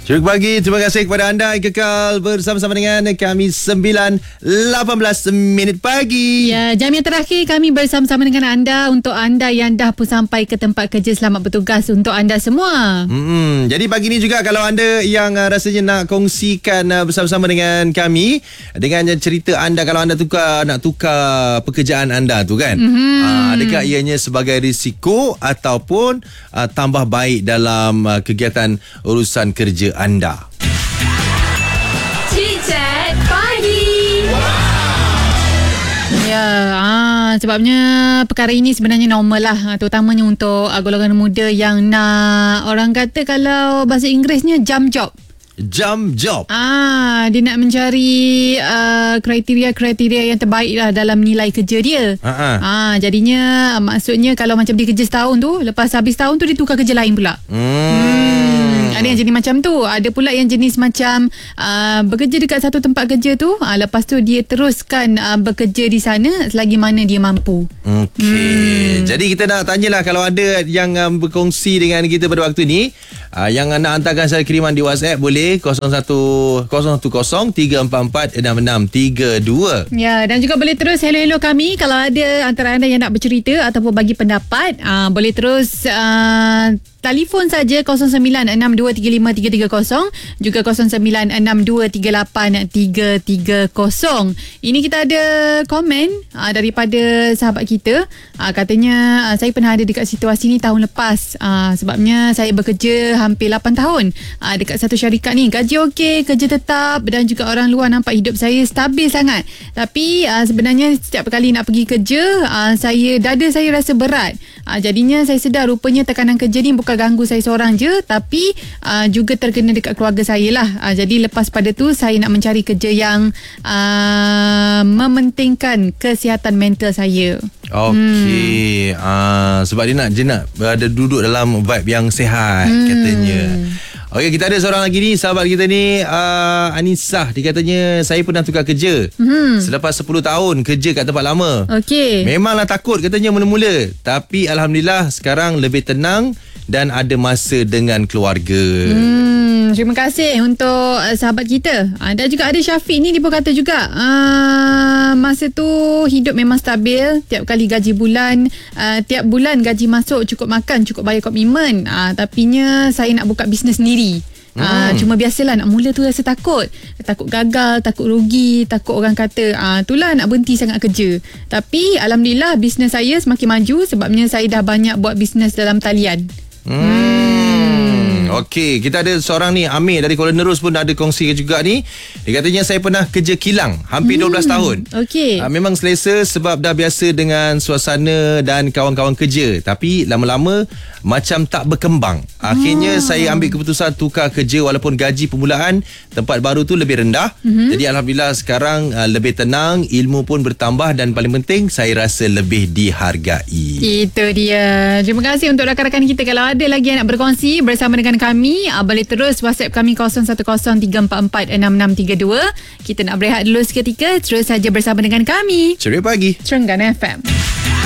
Selamat pagi, terima kasih kepada anda yang kekal bersama-sama dengan kami 9.18 minit pagi. Ya, jam yang terakhir kami bersama-sama dengan anda. Untuk anda yang dah pun sampai ke tempat kerja, selamat bertugas untuk anda semua. Jadi pagi ni juga kalau anda yang rasanya nak kongsikan bersama-sama dengan kami dengan cerita anda kalau anda nak tukar pekerjaan anda tu kan. Adakah ianya sebagai risiko ataupun tambah baik dalam kegiatan urusan kerja anda? Chit-chat pagi. Ya, sebabnya perkara ini sebenarnya normal lah, terutamanya untuk golongan muda yang nak, orang kata kalau bahasa Inggerisnya jump job. Jump job. Dia nak mencari kriteria yang terbaik lah dalam nilai kerja dia. Jadinya maksudnya kalau macam dia kerja setahun tu, lepas habis tahun tu dia tukar kerja lain pula. Ada yang jenis macam tu. Ada pula yang jenis macam bekerja dekat satu tempat kerja tu, lepas tu dia teruskan bekerja di sana selagi mana dia mampu. Okey. Jadi kita nak tanyalah kalau ada yang berkongsi dengan kita pada waktu ni, yang nak hantarkan saya kiriman di WhatsApp boleh 01-344-6632. Ya, dan juga boleh terus hello kami kalau ada antara anda yang nak bercerita ataupun bagi pendapat. Boleh terus telefon saja 0962353330, juga 0962383330. Ini kita ada komen daripada sahabat kita. Katanya saya pernah ada dekat situasi ni tahun lepas. Sebabnya saya bekerja hampir 8 tahun dekat satu syarikat ni. Gaji okey, kerja tetap, dan juga orang luar nampak hidup saya stabil sangat. Tapi sebenarnya setiap kali nak pergi kerja, dada saya rasa berat. Jadinya saya sedar rupanya tekanan kerja ni bukan ganggu saya seorang je, tapi juga terkena dekat keluarga saya lah. Jadi lepas pada tu saya nak mencari kerja yang mementingkan kesihatan mental saya. Okey. Sebab dia nak ada duduk dalam vibe yang sihat katanya. Okey, kita ada seorang lagi ni, sahabat kita ni, Anisah. Dia katanya saya pernah tukar kerja selepas 10 tahun kerja kat tempat lama. Okey. Memanglah takut katanya mula-mula, tapi alhamdulillah sekarang lebih tenang dan ada masa dengan keluarga. Terima kasih untuk sahabat kita. Dan juga ada Syafiq ni, dia pun kata juga masa tu hidup memang stabil. Tiap kali gaji bulan, tiap bulan gaji masuk, cukup makan, cukup bayar komitmen. Tapinya saya nak buka bisnes sendiri. Cuma biasalah nak mula tu rasa takut gagal, takut rugi, takut orang kata. Itulah nak berhenti sangat kerja. Tapi alhamdulillah bisnes saya semakin maju sebabnya saya dah banyak buat bisnes dalam talian. Okey, kita ada seorang ni, Amir dari Kuala Nerus pun ada kongsi juga ni. Dia katanya saya pernah kerja kilang hampir 12 tahun. Okey. Memang selesa sebab dah biasa dengan suasana dan kawan-kawan kerja. Tapi lama-lama macam tak berkembang. Akhirnya saya ambil keputusan tukar kerja walaupun gaji permulaan tempat baru tu lebih rendah. Jadi alhamdulillah sekarang lebih tenang, ilmu pun bertambah dan paling penting saya rasa lebih dihargai. Itu dia. Terima kasih untuk rakan-rakan kita. Kalau ada lagi yang nak berkongsi bersama dengan kami, boleh terus WhatsApp kami 0103446632. Kita nak berehat dulu seketika. Terus saja bersama dengan kami, Ceria Pagi, Trengganu FM.